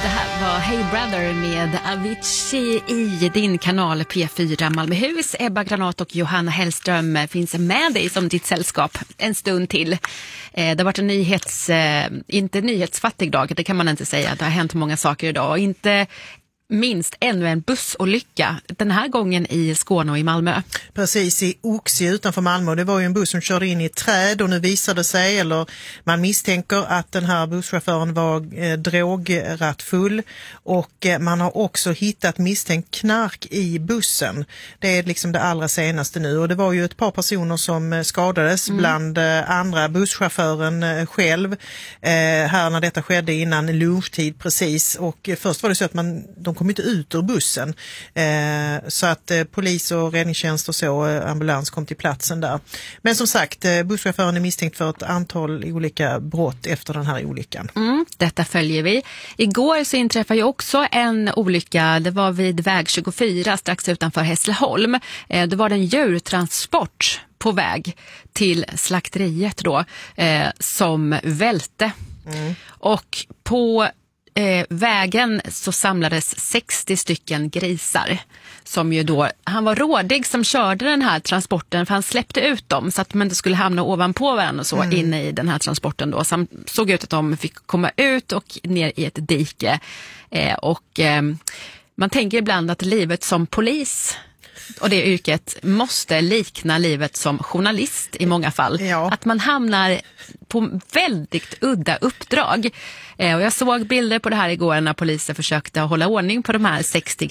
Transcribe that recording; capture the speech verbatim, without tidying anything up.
Det här var Hey Brother med Avicii i din kanal P fyra Malmöhus. Ebba Granat och Johanna Hellström finns med dig som ditt sällskap en stund till. Eh, det har varit en nyhets, eh, inte nyhetsfattig dag, det kan man inte säga. Det har hänt många saker idag och inte minst ännu en bussolycka, den här gången i Skåne och i Malmö. Precis, i Oxie utanför Malmö. Det var ju en buss som körde in i ett träd och nu visade sig, eller man misstänker att den här busschauffören var eh, drograttfull och eh, man har också hittat misstänkt knark i bussen. Det är liksom det allra senaste nu och det var ju ett par personer som eh, skadades, mm. bland eh, andra busschauffören eh, själv eh, här när detta skedde innan lunchtid precis och eh, först var det så att man, de kom inte ut ur bussen eh, så att eh, polis och räddningstjänst och så, eh, ambulans kom till platsen där. Men som sagt, eh, busschauffören är misstänkt för ett antal olika brott efter den här olyckan. Mm, detta följer vi. Igår så inträffade ju också en olycka, det var vid väg tjugofyra strax utanför Hässleholm. Eh, det var en djurtransport på väg till slakteriet då eh, som välte. Mm. Och på Eh, vägen så samlades sextio stycken grisar som ju då, han var rådig som körde den här transporten för han släppte ut dem så att man inte skulle hamna ovanpå varandra och så mm. inne i den här transporten då. Så han såg ut att de fick komma ut och ner i ett dike eh, och eh, man tänker ibland att livet som polis och det yrket måste likna livet som journalist i många fall. Ja. Att man hamnar på väldigt udda uppdrag. Eh, och jag såg bilder på det här igår när poliser försökte hålla ordning på de här sextio